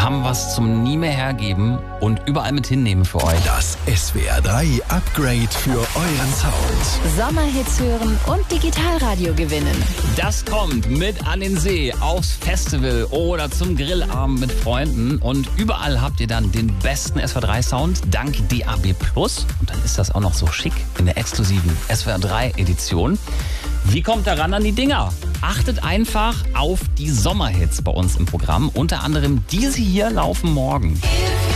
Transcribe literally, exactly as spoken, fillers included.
haben was zum nie mehr hergeben und überall mit hinnehmen für euch. Das S W R drei Upgrade für euren Sound. Sommerhits hören und Digitalradio gewinnen. Das kommt mit an den See, aufs Festival oder zum Grillabend mit Freunden. Und überall habt ihr dann den besten S W R drei Sound dank D A B Plus. Und dann ist das auch noch so schick in der exklusiven S W R drei Edition. Wie kommt ihr ran an die Dinger? Achtet einfach auf die Sommerhits bei uns im Programm. Unter anderem diese hier laufen morgen.